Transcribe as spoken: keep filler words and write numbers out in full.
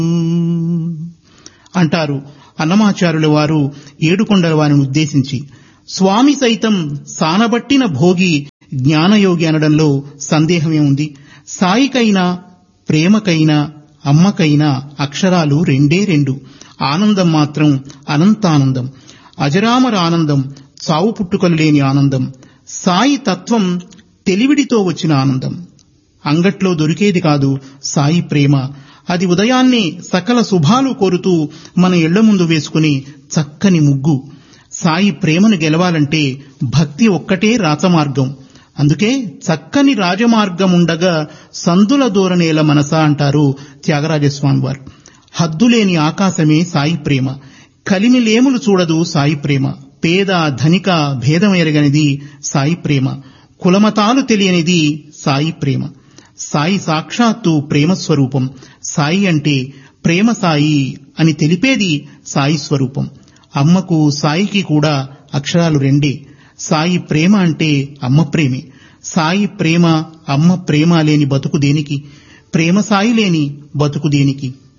అంటారు అన్నమాచార్యుల వారు ఏడుకొండల వారిని ఉద్దేశించి. స్వామి సైతం సానబట్టిన భోగి జ్ఞానయోగి అనడంలో సందేహమే ఉంది. సాయికైనా ప్రేమకైనా అమ్మకైనా అక్షరాలు రెండే రెండు. ఆనందం మాత్రం అనంతానందం, అజరామర ఆనందం, చావు పుట్టుకలు లేని ఆనందం. సాయి తత్వం తెలివిడితో వచ్చిన ఆనందం. అంగట్లో దొరికేది కాదు సాయి ప్రేమ. అది ఉదయాన్నే సకల శుభాలు కోరుతూ మన ఇళ్ల ముందు వేసుకుని చక్కని ముగ్గు. సాయి ప్రేమను గెలవాలంటే భక్తి ఒక్కటే రాచమార్గం. అందుకే చక్కని రాజమార్గముండగా సందుల దూరనేల మనసా అంటారు త్యాగరాజస్వామి వారు. హద్దులేని ఆకాశమే సాయి ప్రేమ. కలిమిలేములు చూడదు సాయి ప్రేమ. పేద ధనిక భేదం ఎరగనిది సాయి ప్రేమ. కులమతాలు తెలియనిది సాయి ప్రేమ. సాయి సాక్షాత్తు ప్రేమ స్వరూపం. సాయి అంటే ప్రేమ సాయి అని తెలిపేది సాయి స్వరూపం. అమ్మకు సాయికి కూడా అక్షరాలు రెండే. సాయి ప్రేమ అంటే అమ్మ ప్రేమే. సాయి ప్రేమ అమ్మ ప్రేమ లేని బతుకు దేనికి? ప్రేమ సాయి లేని బతుకు దేనికి?